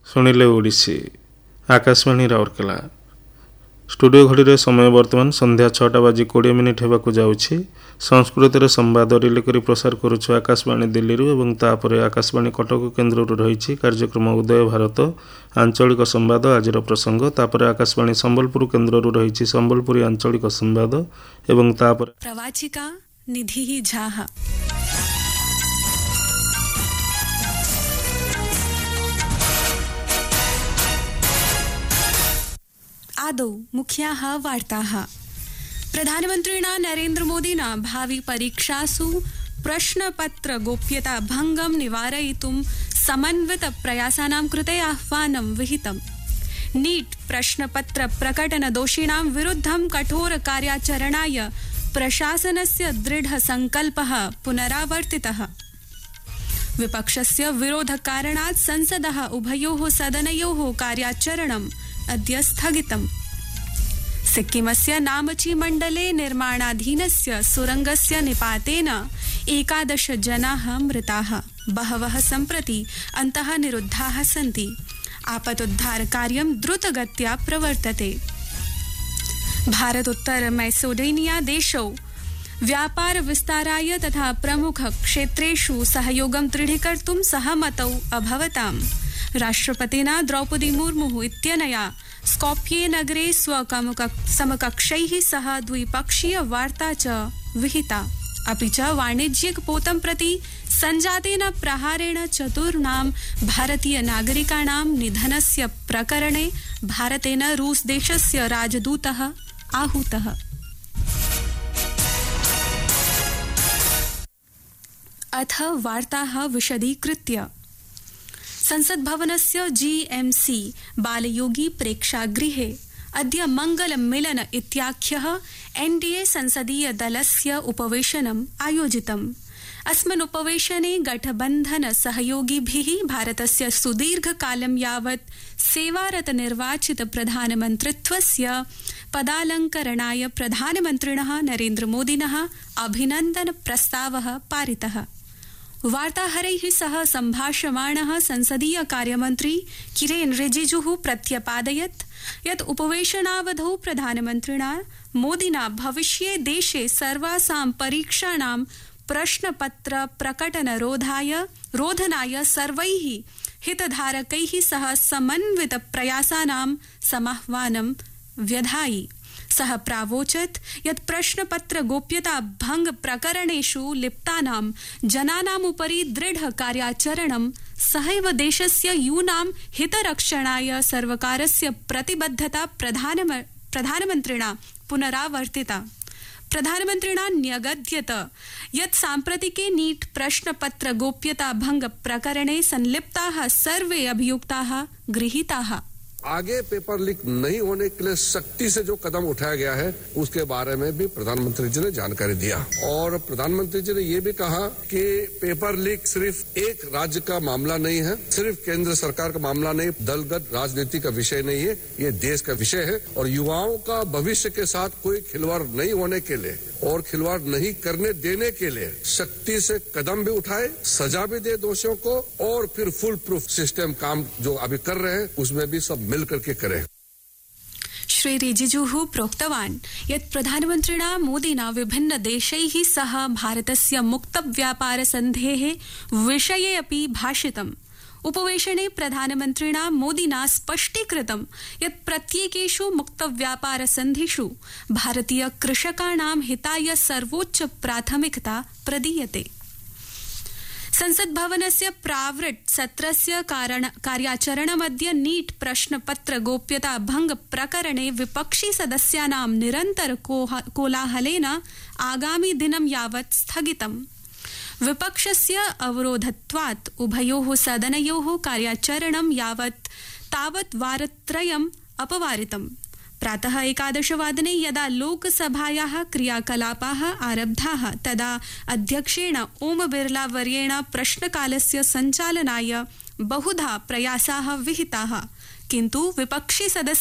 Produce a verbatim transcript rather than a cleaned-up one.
शुणिले Odissi Akashvani Rourkela studio घड़ी समय वर्तमान संध्या छटा बाजी कोड़े मिनिट होगा जाऊँगी। संस्कृत संवाद रिले करी प्रसार करुछु आकाशवाणी दिल्ली एवं तापर आकाशवाणी कटक केन्द्र रही कार्यक्रम उदय भारत आंचलिक संवाद आज प्रसंग तापर आकाशवाणी संबलपुर केन्द्र रही संबलपुरी आंचलिक संवाद एवं तापर प्रवाचिका निधि झा। आदौ मुख्याः वार्ताः। प्रधानमन्त्रिणा नरेन्द्र मोदिना भावि परीक्षासु प्रश्नपत्र गोप्यता भंगं निवारयितुं समन्वित प्रयासानां कृते आह्वानं विहितम्। नीट प्रश्नपत्र प्रकटन दोषिणां विरुद्धं कठोर कार्याचरणाय प्रशासनस्य दृढ संकल्पः पुनरावर्तितः। विपक्षस्य विरोधकारणात् संसदः उभयोः सदनयोः कार्याचरणम् अद्य स्थगितम्। सिक्किमस्य नामची मण्डले निर्माणाधीनस्य सुरङ्गस्य निपातेन एकादश जनाः मृताः, बहवः सम्प्रति अन्तः निरुद्धाः सन्ति। आपतोद्धार कार्यं द्रुतगत्या प्रवर्तते। भारतोत्तर मैसेडोनिया देशौ व्यापार विस्ताराय तथा प्रमुख क्षेत्रेषु सहयोगं दृढीकर्तुं सहमतौ अभवताम्। राष्ट्रपतिना द्रौपदी मुर्मु इत्यनया स्कॉप्ये नगरे स्वसमकक्षैः सह द्विपक्षीय वार्ता च विहिता। अपि च वाणिज्यिक पोतं प्रति संजातेन प्रहारेण चतुर्णां भारतीय नागरिकाणां निधनस्य प्रकरणे भारतेन रूस देशस्य राजदूतः आहूतः। अथ वार्ताः विशदीकृत्य। संसद भवनस्य जीएमसी बालयोगी प्रेक्षागृहे अद्य मंगल मिलन इत्याख्यः एनडीए संसदीय दलस्य उपवेशनम् आयोजितम्। अस्मिन् उपवेशने गठबन्धन सहयोगिभिः भारतस्य सुदीर्घकालं यावत् सेवारत निर्वाचित प्रधानमन्त्रित्वस्य पदालंकरणाय प्रधानमन्त्रिणः नरेन्द्र मोदिनः अभिनन्दन प्रस्तावः पारितः। वार्ताहरैः सह सम्भाषमाणः संसदीय कार्यमन्त्री किरेन रिजिजुः प्रत्यपादयत् यत् उपवेशनावधौ प्रधानमन्त्रिणा मोदिना भविष्ये देशे सर्वासां परीक्षाणां प्रश्नपत्र प्रकटनरोधाय रोधनाय सर्वैः हितधारकैः सह समन्वित प्रयासानां समाह्वानं व्यधायि। सः प्रावोचत् यत् प्रश्नपत्र गोप्यता भंग प्रकरणेषु लिप्तानां जनानाम् उपरि दृढ कार्याचरणं सहैव देशस्य यूनां हितरक्षणाय सर्वकारस्य प्रतिबद्धता प्रधानमन्त्रिणा पुनरावर्तिता। प्रधानमन्त्रिणा न्यगद्यत यत् साम्प्रतिके नीट प्रश्नपत्र गोप्यता भंग प्रकरणे संलिप्ताः सर्वे अभियुक्ताः गृहीताः। आगे पेपर लीक नहीं होने के लिए सख्ती से जो कदम उठाया गया है उसके बारे में भी प्रधानमंत्री जी ने जानकारी दिया और प्रधानमंत्री जी ने ये भी कहा कि पेपर लीक सिर्फ एक राज्य का मामला नहीं है, सिर्फ केंद्र सरकार का मामला नहीं, दलगत राजनीति का विषय नहीं है, ये देश का विषय है और युवाओं का भविष्य के साथ कोई खिलवाड़ नहीं होने के लिए और खिलवाड़ नहीं करने देने के लिए सख्ती से कदम भी उठाए, सजा भी दे दोषियों को और फिर फुल प्रूफ सिस्टम काम जो अभी कर रहे हैं उसमें भी सब मिल करके करें। श्री रिजिजुः प्रोक्तवान् यत् प्रधानमन्त्रिणा मोदिना विभिन्न देशैः सह भारतस्य मुक्त व्यापार सन्धेः विषये अपि भाषितम्। उपवेशने प्रधानमन्त्रिणा मोदिना स्पष्टीकृतं यत् प्रत्येकेषु मुक्त व्यापार सन्धिषु भारतीय कृषकाणां हिताय सर्वोच्च प्राथमिकता प्रदीयते। संसद भवनस्य प्रावृट् सत्रस्य कार्याचरणमद्य नीट प्रश्नपत्र गोप्यता भंग प्रकरणे विपक्षी सदस्यानां निरन्तर कोलाहलेन आगामि दिनं यावत् स्थगितम्। विपक्षस्य अवरोधत्वात् उभयोः सदनयोः कार्याचरणं यावत् तावत् वारत्रयम् अपवारितम्। प्रातः एकादशवादने यदा लोकसभायाः क्रियाकलापाः आरब्धाः तदा अध्यक्षेण ओम बिरला वर्येण प्रश्नकालस्य सञ्चालनाय बहुधा प्रयासाः विहिताः, किन्तु विपक्षी सदस्य